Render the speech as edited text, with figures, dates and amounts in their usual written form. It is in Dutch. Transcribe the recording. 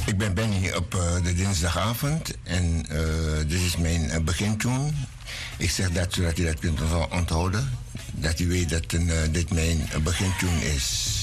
Ik ben Benny op de dinsdagavond en dit is mijn begintune. Ik zeg dat zodat u dat kunt onthouden. Dat u weet dat dit mijn begintune is.